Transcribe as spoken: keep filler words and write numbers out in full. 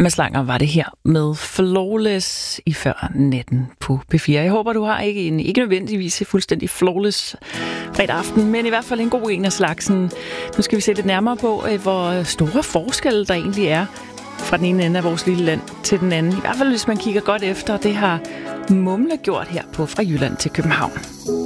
Mads Langer var det her med Flawless i før natten på P fire. Jeg håber, du har ikke en, ikke nødvendigvis fuldstændig flawless fredag aften, men i hvert fald en god en af slagsen. Nu skal vi se lidt nærmere på, hvor store forskelle der egentlig er fra den ene ende af vores lille land til den anden. I hvert fald, hvis man kigger godt efter, det har Mumle gjort her på Fra Jylland til København.